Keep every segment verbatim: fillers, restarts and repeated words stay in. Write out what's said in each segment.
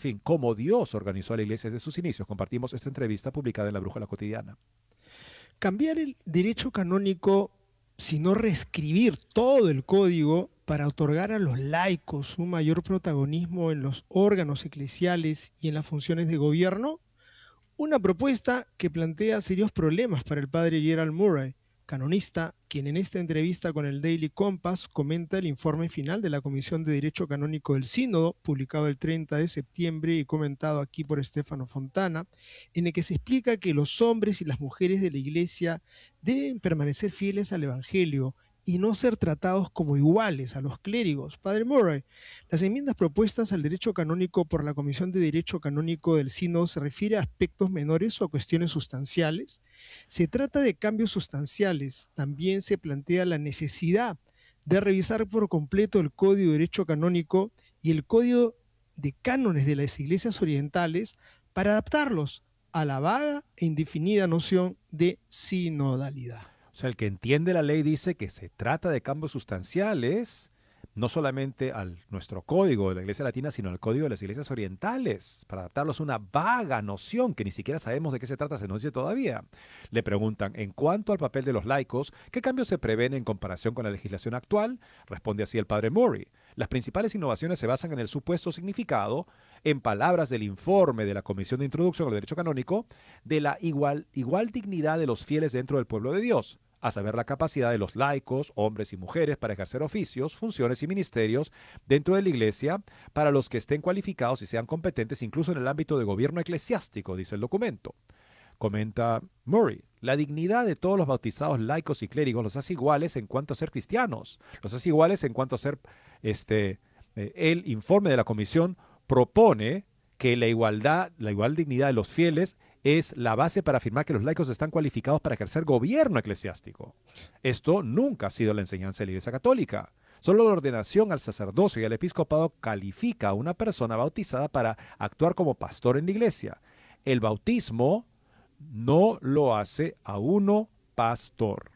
fin, cómo Dios organizó a la iglesia desde sus inicios. Compartimos esta entrevista publicada en La Brújula Cotidiana. Cambiar el derecho canónico, sino reescribir todo el código para otorgar a los laicos un mayor protagonismo en los órganos eclesiales y en las funciones de gobierno, una propuesta que plantea serios problemas para el padre Gerald Murray, canonista, quien en esta entrevista con el Daily Compass comenta el informe final de la Comisión de Derecho Canónico del Sínodo, publicado el treinta de septiembre y comentado aquí por Stefano Fontana, en el que se explica que los hombres y las mujeres de la Iglesia deben permanecer fieles al Evangelio y no ser tratados como iguales a los clérigos. Padre Murray, las enmiendas propuestas al derecho canónico por la Comisión de Derecho Canónico del Sínodo se refiere a aspectos menores o a cuestiones sustanciales. Se trata de cambios sustanciales. También se plantea la necesidad de revisar por completo el Código de Derecho Canónico y el Código de Cánones de las Iglesias Orientales para adaptarlos a la vaga e indefinida noción de sinodalidad. O sea, el que entiende la ley dice que se trata de cambios sustanciales, no solamente a nuestro código de la Iglesia Latina, sino al código de las iglesias orientales, para adaptarlos a una vaga noción que ni siquiera sabemos de qué se trata, se nos dice todavía. Le preguntan, en cuanto al papel de los laicos, ¿qué cambios se prevén en comparación con la legislación actual? Responde así el padre Murray. Las principales innovaciones se basan en el supuesto significado, en palabras del informe de la Comisión de Introducción al Derecho Canónico, de la igual, igual dignidad de los fieles dentro del pueblo de Dios, a saber la capacidad de los laicos, hombres y mujeres, para ejercer oficios, funciones y ministerios dentro de la Iglesia, para los que estén cualificados y sean competentes incluso en el ámbito de gobierno eclesiástico, dice el documento. Comenta Murray, la dignidad de todos los bautizados laicos y clérigos los hace iguales en cuanto a ser cristianos, los hace iguales en cuanto a ser, este, eh, el informe de la comisión propone que la igualdad, la igual dignidad de los fieles es la base para afirmar que los laicos están cualificados para ejercer gobierno eclesiástico. Esto nunca ha sido la enseñanza de la Iglesia Católica. Solo la ordenación al sacerdocio y al episcopado califica a una persona bautizada para actuar como pastor en la Iglesia. El bautismo no lo hace a uno pastor.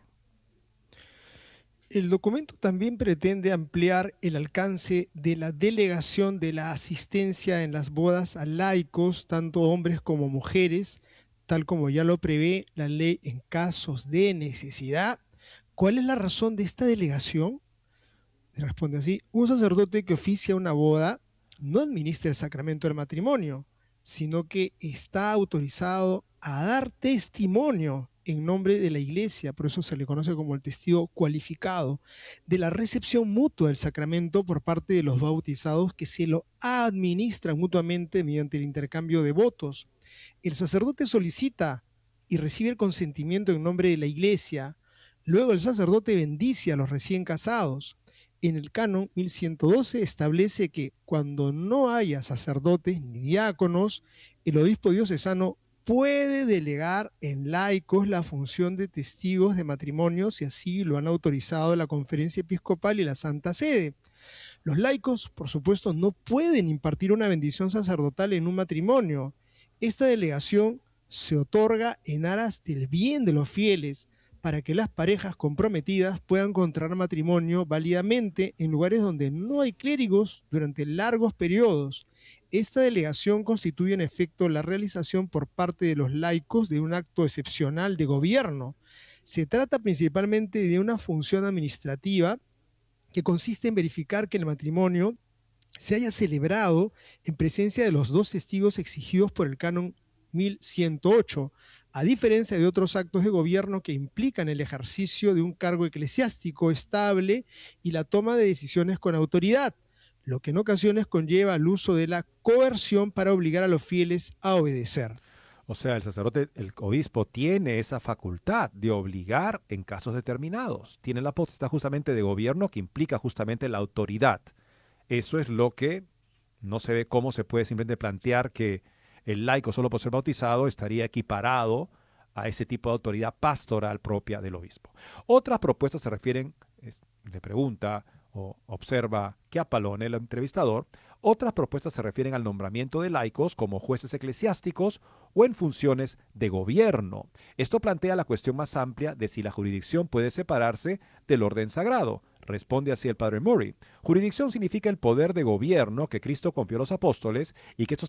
El documento también pretende ampliar el alcance de la delegación de la asistencia en las bodas a laicos, tanto hombres como mujeres, tal como ya lo prevé la ley en casos de necesidad. ¿Cuál es la razón de esta delegación? Responde así: un sacerdote que oficia una boda no administra el sacramento del matrimonio, sino que está autorizado a dar testimonio en nombre de la Iglesia, por eso se le conoce como el testigo cualificado, de la recepción mutua del sacramento por parte de los bautizados que se lo administran mutuamente mediante el intercambio de votos. El sacerdote solicita y recibe el consentimiento en nombre de la Iglesia. Luego el sacerdote bendice a los recién casados. En el canon mil ciento doce establece que cuando no haya sacerdotes ni diáconos, el obispo diocesano puede delegar en laicos la función de testigos de matrimonio si así lo han autorizado la Conferencia Episcopal y la Santa Sede. Los laicos, por supuesto, no pueden impartir una bendición sacerdotal en un matrimonio. Esta delegación se otorga en aras del bien de los fieles, para que las parejas comprometidas puedan contraer matrimonio válidamente en lugares donde no hay clérigos durante largos periodos. Esta delegación constituye en efecto la realización por parte de los laicos de un acto excepcional de gobierno. Se trata principalmente de una función administrativa que consiste en verificar que el matrimonio se haya celebrado en presencia de los dos testigos exigidos por el canon mil ciento ocho, a diferencia de otros actos de gobierno que implican el ejercicio de un cargo eclesiástico estable y la toma de decisiones con autoridad, lo que en ocasiones conlleva el uso de la coerción para obligar a los fieles a obedecer. O sea, el sacerdote, el obispo, tiene esa facultad de obligar en casos determinados. Tiene la potestad justamente de gobierno que implica justamente la autoridad. Eso es lo que no se ve cómo se puede simplemente plantear que el laico solo por ser bautizado estaría equiparado a ese tipo de autoridad pastoral propia del obispo. Otras propuestas se refieren, es, le pregunta o observa Chiappalone, el entrevistador, otras propuestas se refieren al nombramiento de laicos como jueces eclesiásticos o en funciones de gobierno. Esto plantea la cuestión más amplia de si la jurisdicción puede separarse del orden sagrado. Responde así el padre Murray. Jurisdicción significa el poder de gobierno que Cristo confió a los apóstoles y que estos